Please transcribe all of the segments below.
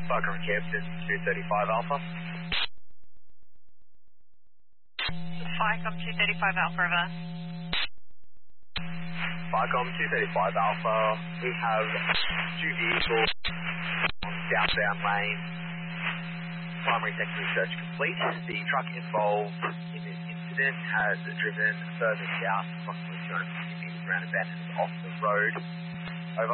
Falcon Campton, 235 Alpha. Falcon 235 Alpha, over. Falcon 235 Alpha, we have two vehicles on southbound lane. Primary secondary search complete. The truck involved in this incident has driven further south, approximately 250 metres around a bend off the road. Over.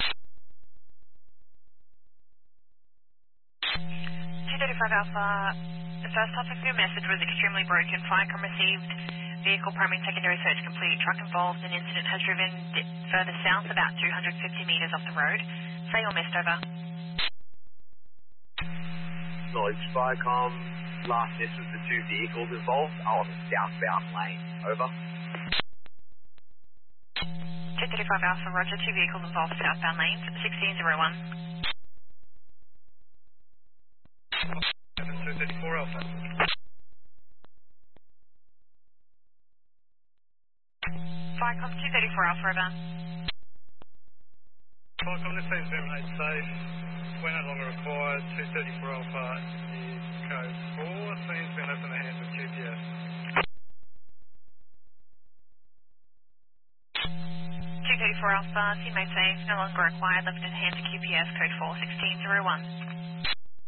235 Alpha, the first half of your message was extremely broken. Falcon received vehicle primary and secondary search complete. Truck involved in incident has driven further south about 250 metres off the road. Say or missed, over. Knowledge Spycom, last miss was the two vehicles involved on the southbound lane. Over. 235 Alpha, roger, two vehicles involved southbound lanes, 1601. 234 Alpha. Falcon 234 Alpha, over. Falcon, this seems terminate safe. We're no longer required. 234 Alpha is code 4. Seems been left in the hands of QPS. 234 Alpha, teammate safe, no longer required, left in the hands of QPS, code 4, 1601.